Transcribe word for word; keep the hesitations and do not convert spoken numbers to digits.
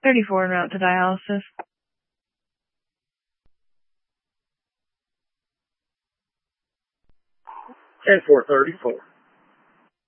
thirty-four en route to dialysis. ten four thirty-four.